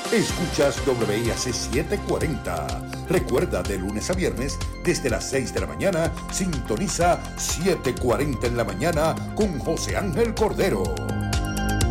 Escuchas WIAC 740. Recuerda, de lunes a viernes, desde las 6 de la mañana, sintoniza 740 en la mañana con José Ángel Cordero.